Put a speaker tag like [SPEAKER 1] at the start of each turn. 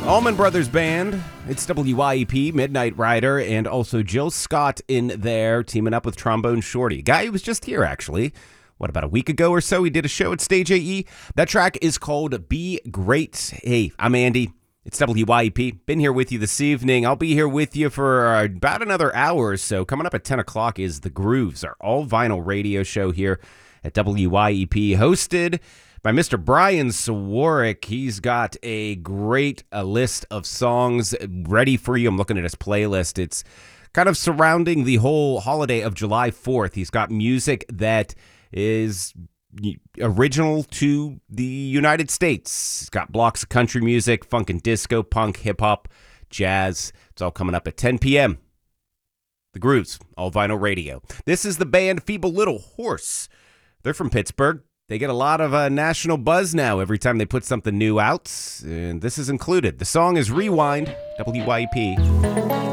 [SPEAKER 1] Allman Brothers Band. It's WYEP, Midnight Rider, and also Jill Scott in there, teaming up with Trombone Shorty. Guy who was just here, actually. What, about a week ago or so? He did a show at Stage AE. That track is called Be Great. Hey, I'm Andy. It's WYEP. Been here with you this evening. I'll be here with you for about another hour or so. Coming up at 10 o'clock is The Grooves, our all-vinyl radio show here at WYEP, hosted by Mr. Brian Sawarik. He's got a great list of songs ready for you. I'm looking at his playlist. It's kind of surrounding the whole holiday of July 4th. He's got music that is original to the United States. He's got blocks of country music, funk and disco, punk, hip-hop, jazz. It's all coming up at 10 p.m. The Grooves, all vinyl radio. This is the band Feeble Little Horse. They're from Pittsburgh. They get a lot of national buzz now every time they put something new out, and this is included. The song is Rewind, WYP.